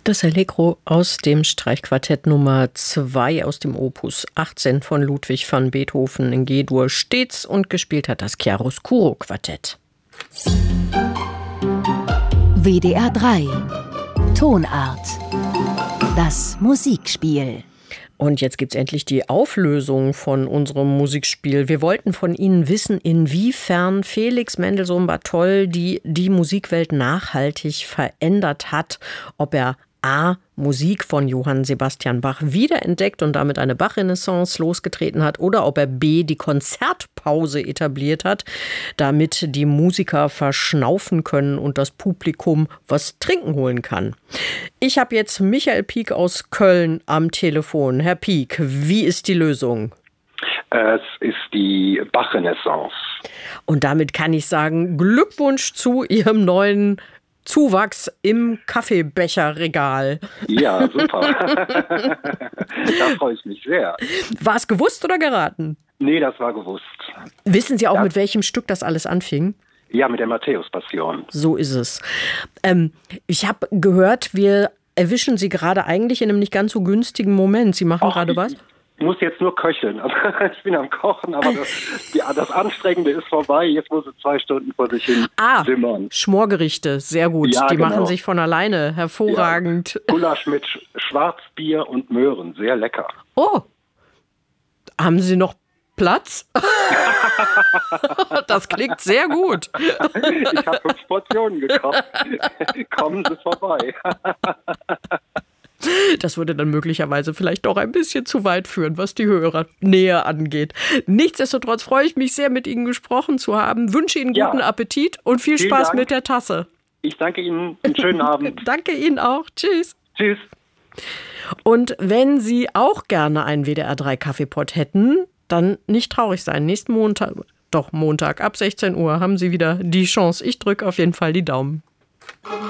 Das Allegro aus dem Streichquartett Nummer 2 aus dem Opus 18 von Ludwig van Beethoven in G-Dur stets und gespielt hat das Chiaroscuro Quartett. WDR 3 Tonart. Das Musikspiel. Und jetzt gibt's endlich die Auflösung von unserem Musikspiel. Wir wollten von Ihnen wissen, inwiefern Felix Mendelssohn Barthold die Musikwelt nachhaltig verändert hat. Ob er A. Musik von Johann Sebastian Bach wiederentdeckt und damit eine Bach-Renaissance losgetreten hat, oder ob er B. die Konzertpause etabliert hat, damit die Musiker verschnaufen können und das Publikum was trinken holen kann. Ich habe jetzt Michael Pieck aus Köln am Telefon. Herr Pieck, wie ist die Lösung? Es ist die Bach-Renaissance. Und damit kann ich sagen, Glückwunsch zu Ihrem neuen Zuwachs im Kaffeebecherregal. Ja, super. Da freue ich mich sehr. War es gewusst oder geraten? Nee, das war gewusst. Wissen Sie auch, mit welchem Stück das alles anfing? Ja, mit der Matthäus-Passion. So ist es. Ich habe gehört, wir erwischen Sie gerade eigentlich in einem nicht ganz so günstigen Moment. Sie machen gerade was? Ich muss jetzt nur köcheln. Ich bin am Kochen, aber das Anstrengende ist vorbei. Jetzt muss es 2 Stunden vor sich hin simmern. Schmorgerichte, sehr gut. Ja, die genau. machen sich von alleine. Hervorragend. Ja, Gulasch mit Schwarzbier und Möhren, sehr lecker. Oh, haben Sie noch Platz? Das klingt sehr gut. Ich habe 5 Portionen gekauft. Kommen Sie vorbei. Das würde dann möglicherweise vielleicht doch ein bisschen zu weit führen, was die Hörernähe angeht. Nichtsdestotrotz freue ich mich sehr, mit Ihnen gesprochen zu haben. Wünsche Ihnen guten Appetit und viel Spaß mit der Tasse. Ich danke Ihnen. Einen schönen Abend. Danke Ihnen auch. Tschüss. Tschüss. Und wenn Sie auch gerne einen WDR 3 Kaffeepott hätten, dann nicht traurig sein. Nächsten Montag ab 16 Uhr haben Sie wieder die Chance. Ich drücke auf jeden Fall die Daumen.